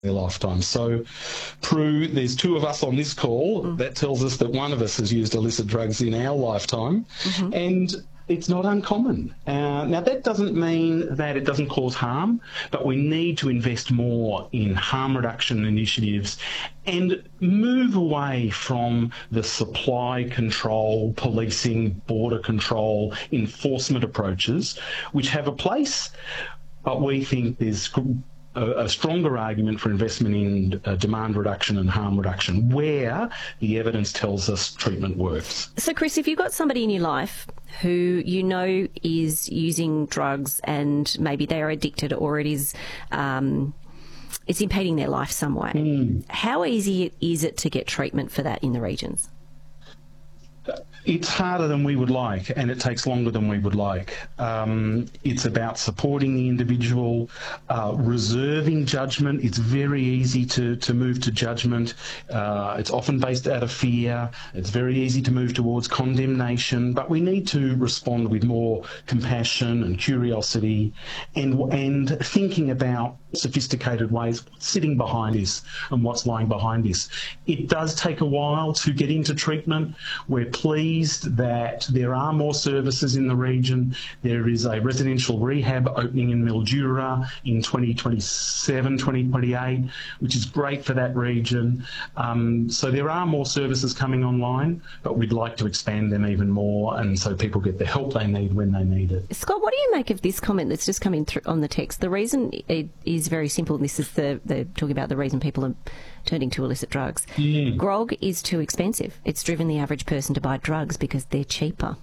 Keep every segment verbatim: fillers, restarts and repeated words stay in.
their lifetime. So, Prue, there's two of us on this call. Mm. That tells us that one of us has used illicit drugs in our lifetime, mm-hmm. and it's not uncommon. Uh, now, that doesn't mean that it doesn't cause harm, but we need to invest more in harm reduction initiatives and move away from the supply control, policing, border control, enforcement approaches, which have a place, but we think there's a, a stronger argument for investment in uh, demand reduction and harm reduction, where the evidence tells us treatment works. So, Chris, if you've got somebody in your life who you know is using drugs and maybe they are addicted, or it is um, it's impeding their life some way, mm. how easy is it to get treatment for that in the regions? It's harder than we would like, and it takes longer than we would like. Um, it's about supporting the individual, uh, reserving judgment. It's very easy to, to move to judgment. Uh, it's often based out of fear. It's very easy to move towards condemnation, but we need to respond with more compassion and curiosity and, and thinking about sophisticated ways sitting behind this and what's lying behind this. It does take a while to get into treatment. We're pleased that there are more services in the region. There is a residential rehab opening in Mildura in twenty twenty-seven, twenty twenty-eight, which is great for that region. Um, so there are more services coming online, but we'd like to expand them even more, and so people get the help they need when they need it. Scott, what do you make of this comment that's just come in through on the text? The reason it is very simple, and this is the, the talking about the reason people are turning to illicit drugs. Mm. Grog is too expensive. It's driven the average person to buy drugs because they're cheaper.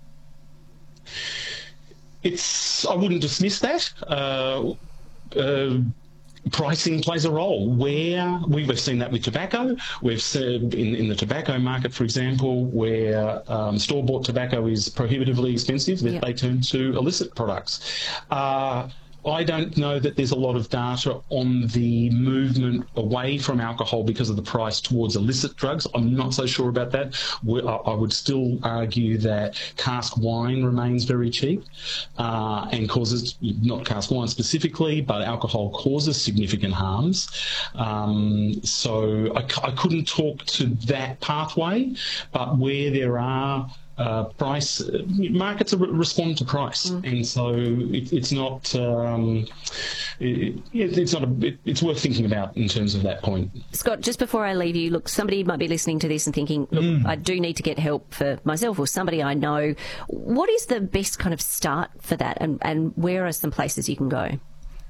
It's, I wouldn't dismiss that. Uh, uh, pricing plays a role. Where we've seen that with tobacco. We've seen in, in the tobacco market, for example, where um, store-bought tobacco is prohibitively expensive, that yep. they turn to illicit products. Uh, I don't know that there's a lot of data on the movement away from alcohol because of the price towards illicit drugs. I'm not so sure about that. I would still argue that cask wine remains very cheap uh, and causes, not cask wine specifically, but alcohol causes significant harms. Um, so I, I couldn't talk to that pathway, but where there are Uh, price uh, markets respond to price, mm. and so it, it's not um, it, it's not a, it, it's worth thinking about in terms of that point. Scott, just before I leave you, look, somebody might be listening to this and thinking, look, mm. I do need to get help for myself or somebody I know. What is the best kind of start for that, and, and where are some places you can go?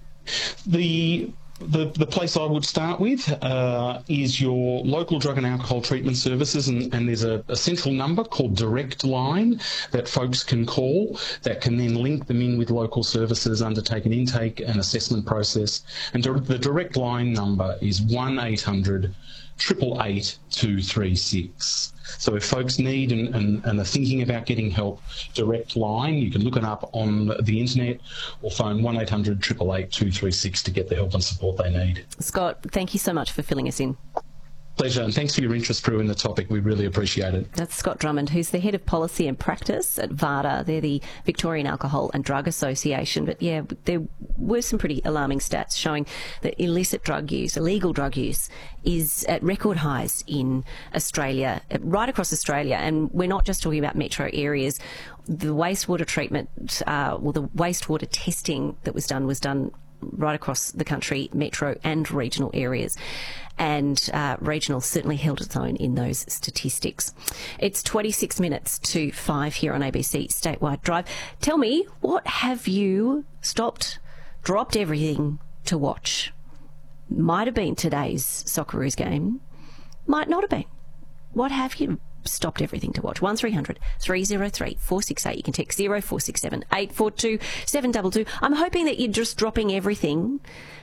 The The, the place I would start with uh, is your local drug and alcohol treatment services, and, and there's a, a central number called Direct Line that folks can call that can then link them in with local services, undertake an intake and assessment process. And the Direct Line number is one eight hundred, eight eight eight, two three six. So if folks need and, and, and are thinking about getting help, Direct Line, you can look it up on the internet or phone one eight hundred, eight eight eight, two three six to get the help and support they need. Scott, thank you so much for filling us in. Pleasure, and thanks for your interest, Prue, in the topic. We really appreciate it. That's Scott Drummond, who's the Head of Policy and Practice at VADA. They're the Victorian Alcohol and Drug Association. But, yeah, there were some pretty alarming stats showing that illicit drug use, illegal drug use, is at record highs in Australia, right across Australia. And we're not just talking about metro areas. The wastewater treatment, uh, well, the wastewater testing that was done was done right across the country, metro and regional areas. And uh, regional certainly held its own in those statistics. It's twenty-six minutes to five here on A B C Statewide Drive. Tell me, what have you stopped, dropped everything to watch? Might have been today's Socceroos game, might not have been. What have you stopped everything to watch? one three hundred, three oh three, four six eight. You can text zero four six seven, eight four two, seven two two. I'm hoping that you're just dropping everything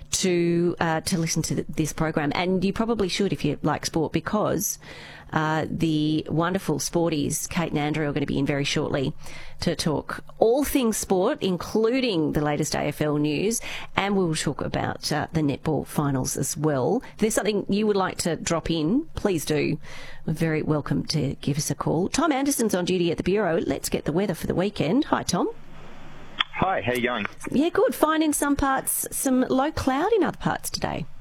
to uh, to listen to th- this program, and you probably should if you like sport, because uh, the wonderful sporties Kate and Andrew are going to be in very shortly to talk all things sport, including the latest A F L news, and we will talk about uh, the netball finals as well. If there's something you would like to drop in, please do. We're very welcome to give us a call. Tom Anderson's on duty at the Bureau. Let's get the weather for the weekend. Hi, Tom. Hi, how you going? Yeah, good. Fine in some parts, some low cloud in other parts today.